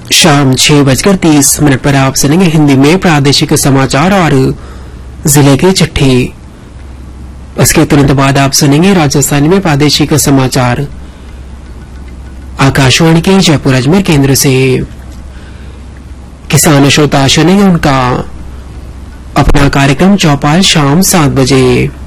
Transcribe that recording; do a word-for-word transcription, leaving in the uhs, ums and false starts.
शाम छह बजकर तीस मिनट पर आप सुनेंगे हिंदी में प्रादेशिक समाचार और जिले की चिट्ठी। उसके तुरंत बाद आप सुनेंगे राजस्थानी में प्रादेशिक समाचार आकाशवाणी के जयपुर अजमेर केंद्र से। किसान श्रोता सुनेंगे उनका अपना कार्यक्रम चौपाल शाम सात बजे।